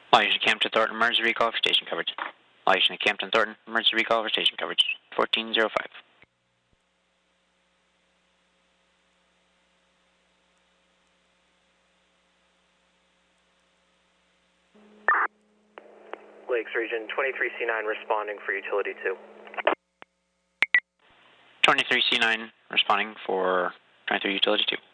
Location Campton Thornton, emergency recall for station coverage. Location Campton Thornton, emergency recall for station coverage. 1405. Lakes Region 23C9 responding for Utility 2. 23C9 responding for 23 Utility 2.